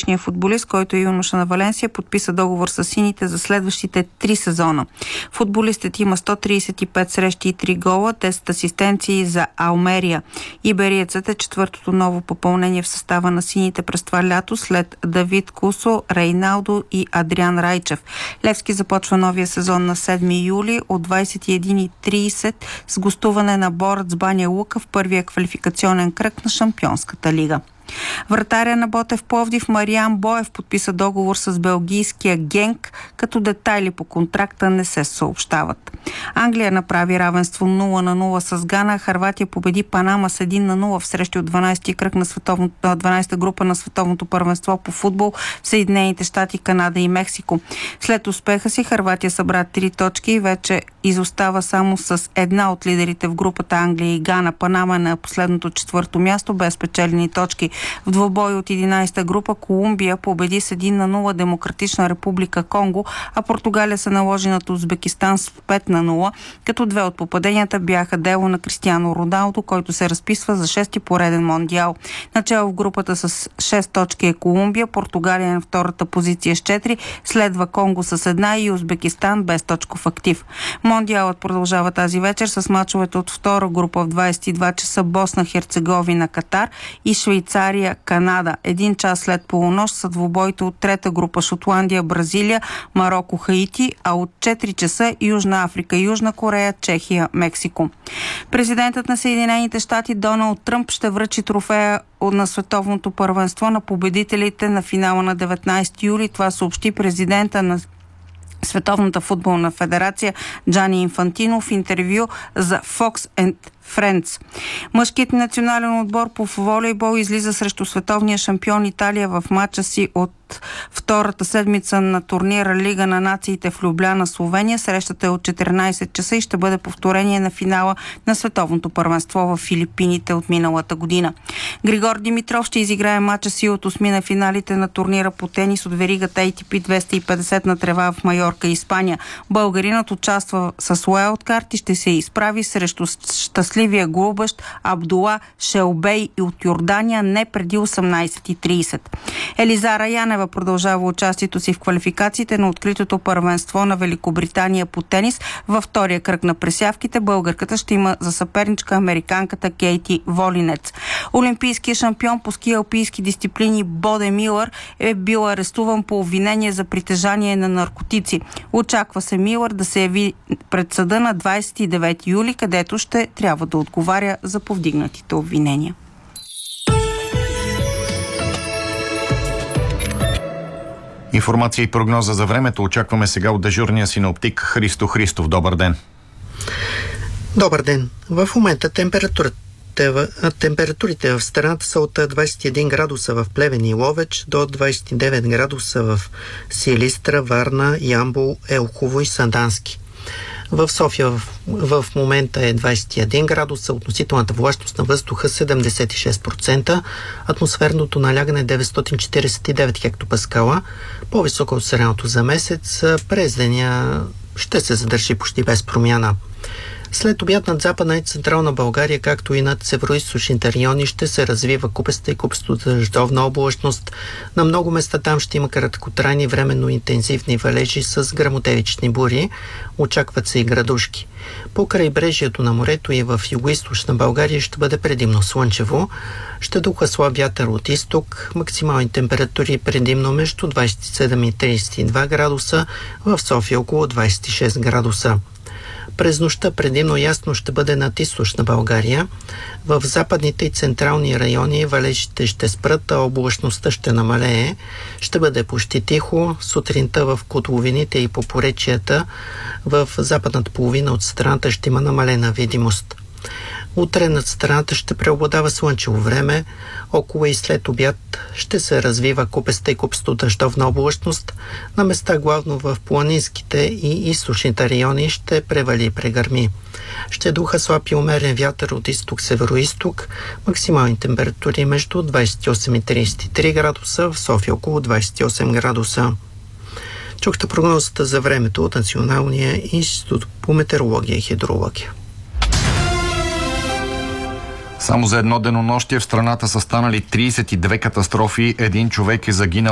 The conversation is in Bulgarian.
20-годишният футболист, който е юноша на Валенсия, подписа договор с сините за следващите 3 сезона. Футболистът има 135 срещи и 3 гола, 10 асистенции за Алмерия. Ибериецът е четвъртото ново попълнение в състава на сините през това лято след Давид Кусо, Рейналдо и Адриан Райчев. Левски започва новия сезон на 7 юли от 21:30 с гостуване на Борец Баня Лука в първия квалификационен кръг на Шампионската лига. Вратаря на Ботев Пловдив Мариан Боев подписа договор с белгийския Генк, като детайли по контракта не се съобщават. Англия направи равенство 0-0 с Гана. Хърватия победи Панама с 1-0 в срещи от 12-ти кръг на 12-та група на световното първенство по футбол в Съединените щати, Канада и Мексико. След успеха си Хърватия събра 3 точки и вече изостава само с една от лидерите в групата Англия и Гана. Панама на последното 4-то място без печелени точки. В двубой от 11-та група Колумбия победи с 1-0 Демократична република Конго, а Португалия се наложи над Узбекистан с 5-0, като 2 от попаденията бяха дело на Кристиано Роналдо, който се разписва за 6-ти пореден мондиал. Начало в групата с 6 точки е Колумбия, Португалия на втората позиция с 4, следва Конго с 1 и Узбекистан без точков актив. Мондиалът продължава тази вечер с мачовете от втора група в 22 часа Босна, Херцеговина, Катар и Швейцария, Канада. 1 час след полунощ са двубоите от трета група Шотландия, Бразилия, Мароко, Хаити, а от 4 часа Южна Африка, Южна Корея, Чехия, Мексико. Президентът на Съединените щати Доналд Тръмп ще връчи трофея на световното първенство на победителите на финала на 19 юли. Това съобщи президента на Световната футболна федерация Джани Инфантино в интервю за Fox and Friends. Мъжкият национален отбор по волейбол излиза срещу световния шампион Италия в матча си от втората седмица на турнира Лига на нациите в Любляна, Словения. Срещата е от 14 часа и ще бъде повторение на финала на световното първенство в Филипините от миналата година. Григор Димитров ще изиграе матча си от 8 на финалите на турнира по тенис от веригата ATP 250 на трева в Майорка, Испания. Българинът участва с уайлдкарт и ще се изправи срещу щастливия глобащ Абдула Шелбей и от Йордания не преди 18:30. Елизара Янева продължава участието си в квалификациите на откритото първенство на Великобритания по тенис. Във втория кръг на пресявките българката ще има за съперничка американката Кейти Волинец. Олимпийският шампион по ски алпийски дисциплини Боде Милър е бил арестуван по обвинение за притежание на наркотици. Очаква се Милър да се яви пред съда на 29 юли, където ще трябва да отговаря за повдигнатите обвинения. Информация и прогноза за времето очакваме сега от дежурния синоптик Христо Христов. Добър ден! Добър ден! В момента температурите в страната са от 21 градуса в Плевен и Ловеч до 29 градуса в Силистра, Варна, Ямбол, Елхово и Сандански. В София в момента е 21 градуса, относителната влажност на въздуха 76%, атмосферното налягане е 949 хектопаскала, по-високо от средното за месец, през деня ще се задържи почти без промяна. След обяд над Западна и Централна България, както и над североизточните райони, ще се развива купеста и купесто дъждовна облачност. На много места там ще има краткотрайни временно интензивни валежи с гръмотевични бури. Очакват се и градушки. По крайбрежието на морето и в югоизточна България ще бъде предимно слънчево. Ще духа слаб вятър от изток. Максимални температури предимно между 27 и 32 градуса, в София около 26 градуса. През нощта предимно ясно ще бъде над източна България. В западните и централни райони валежите ще спрат, а облачността ще намалее. Ще бъде почти тихо. Сутринта в котловините и по поречията в западната половина от страната ще има намалена видимост. Утре над страната ще преобладава слънчево време. Около и след обяд ще се развива купеста и купесто дъждовна облачност. На места главно в планинските и източните райони ще превали и прегърми. Ще духа слаб и умерен вятър от изток-североизток. Максимални температури между 28 и 33 градуса, в София около 28 градуса. Чухте прогнозата за времето от Националния институт по метеорология и хидрология. Само за едно денонощие в страната са станали 32 катастрофи. Един човек е загинал